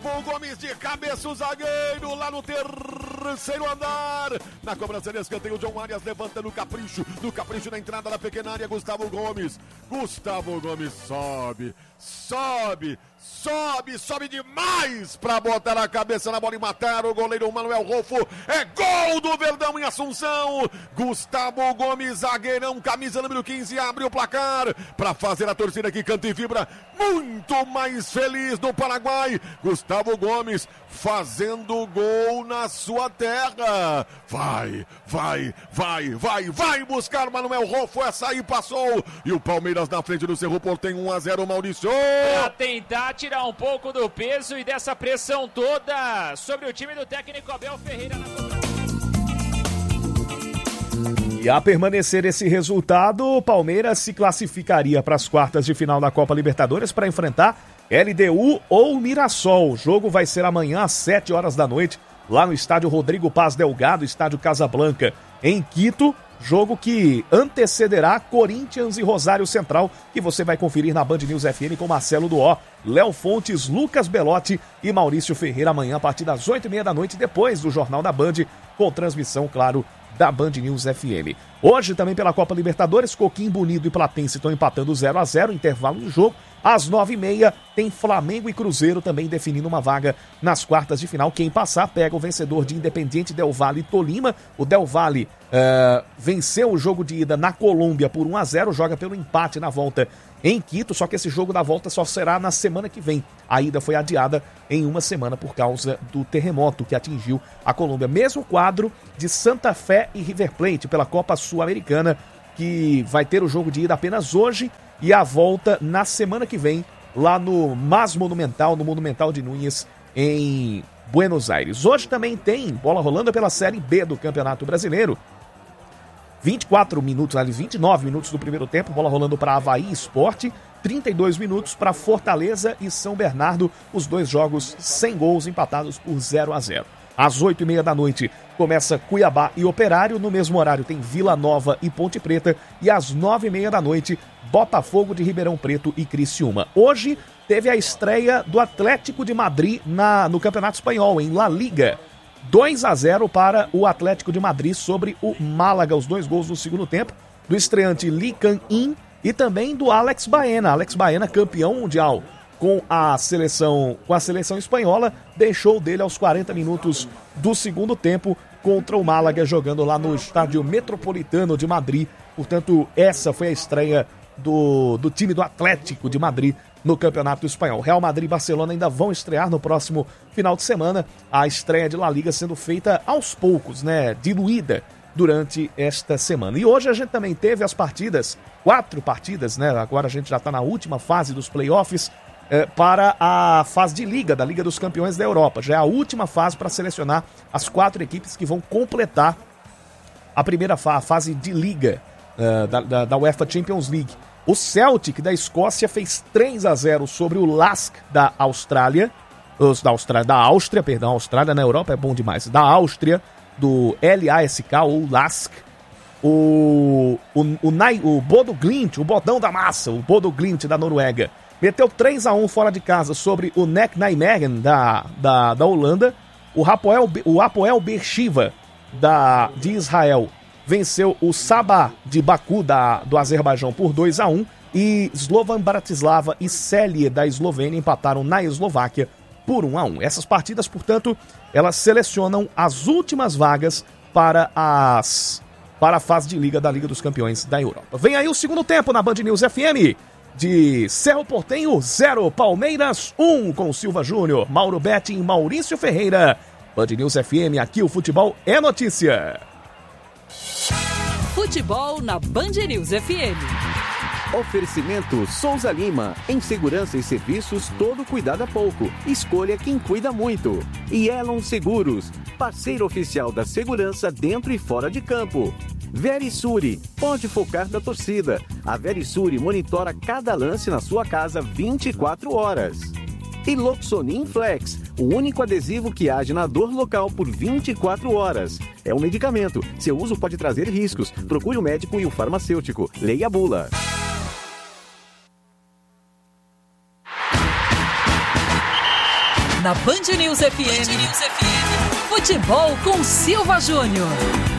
Gustavo Gomes de cabeça, o zagueiro lá no terceiro andar. Na cobrança de escanteio, o John Arias levanta no capricho na entrada da pequena área. Gustavo Gomes sobe demais pra botar a cabeça na bola e matar o goleiro Manuel Rolfo. É gol do Verdão em Assunção. Gustavo Gomes, zagueirão, camisa número 15, abre o placar pra fazer a torcida que canta e vibra muito mais feliz no Paraguai. Gustavo Gomes fazendo gol na sua terra. Vai buscar Manuel Rolfo, essa aí passou. E o Palmeiras na frente do Cerro Porteño, 1-0, Maurício. Pra tentar tirar um pouco do peso e dessa pressão toda sobre o time do técnico Abel Ferreira na cobrança. E a permanecer esse resultado, o Palmeiras se classificaria para as quartas de final da Copa Libertadores para enfrentar LDU ou Mirassol. O jogo vai ser amanhã às 7 horas da noite, lá no estádio Rodrigo Paz Delgado, estádio Casablanca, em Quito. Jogo que antecederá Corinthians e Rosário Central, que você vai conferir na Band News FM com Marcelo Duó, Léo Fontes, Lucas Belotti e Maurício Ferreira amanhã a partir das 8h30 da noite, depois do Jornal da Band, com transmissão, claro, da Band News FM. Hoje também pela Copa Libertadores, Coquimbo Unido e Platense estão empatando 0-0, intervalo do jogo. Às 9h30 tem Flamengo e Cruzeiro também definindo uma vaga nas quartas de final. Quem passar pega o vencedor de Independiente Del Valle e Tolima. O Del Valle venceu o jogo de ida na Colômbia por 1-0, joga pelo empate na volta em Quito, só que esse jogo da volta só será na semana que vem. A ida foi adiada em uma semana por causa do terremoto que atingiu a Colômbia. Mesmo quadro de Santa Fé e River Plate pela Copa Sul-Americana, que vai ter o jogo de ida apenas hoje e a volta na semana que vem, lá no MAS Monumental, no Monumental de Núñez, em Buenos Aires. Hoje também tem bola rolando pela Série B do Campeonato Brasileiro. 29 minutos do primeiro tempo, bola rolando para Avaí Sport, 32 minutos para Fortaleza e São Bernardo, os dois jogos sem gols, empatados por 0-0. Às 8h30 da noite começa Cuiabá e Operário, no mesmo horário tem Vila Nova e Ponte Preta, e às 9h30 da noite Botafogo de Ribeirão Preto e Criciúma. Hoje teve a estreia do Atlético de Madrid no Campeonato Espanhol, em La Liga. 2-0 para o Atlético de Madrid sobre o Málaga, os dois gols no segundo tempo, do estreante Lee Kang-in e também do Alex Baena. Alex Baena, campeão mundial com a seleção espanhola, deixou dele aos 40 minutos do segundo tempo contra o Málaga, jogando lá no Estádio Metropolitano de Madrid. Portanto, essa foi a estreia do time do Atlético de Madrid no Campeonato Espanhol. Real Madrid e Barcelona ainda vão estrear no próximo final de semana, a estreia de La Liga sendo feita aos poucos, diluída durante esta semana. E hoje a gente também teve as partidas, 4 partidas, agora a gente já está na última fase dos playoffs, para a fase de Liga, da Liga dos Campeões da Europa. Já é a última fase para selecionar as 4 equipes que vão completar a primeira fase de Liga da UEFA Champions League. O Celtic da Escócia fez 3-0 sobre o LASK da Áustria, Austrália na Europa é bom demais, da Áustria, do LASK ou LASK. O Bodo Glimt, o Bodão da Massa, o Bodo Glimt da Noruega, meteu 3-1 fora de casa sobre o NEC Nijmegen da Holanda. O Hapoel Beersheva de Israel venceu o Sabah de Baku do Azerbaijão por 2-1 e Slovan Bratislava e Celje da Eslovênia empataram na Eslováquia por 1-1. Essas partidas, portanto, elas selecionam as últimas vagas para a fase de Liga da Liga dos Campeões da Europa. Vem aí o segundo tempo na Band News FM de Cerro Porteño 0, Palmeiras 1, com Silva Júnior, Mauro Betti e Maurício Ferreira. Band News FM, aqui o futebol é notícia. Futebol na Band News FM. Oferecimento Souza Lima. Em segurança e serviços, todo cuidado é pouco. Escolha quem cuida muito. E Elon Seguros, parceiro oficial da segurança dentro e fora de campo. Verisure, pode focar da torcida. A Verisure monitora cada lance na sua casa 24 horas. E Loxonin Flex, o único adesivo que age na dor local por 24 horas. É um medicamento. Seu uso pode trazer riscos. Procure o médico e o farmacêutico. Leia a bula. na Band News FM. Futebol com Silva Júnior.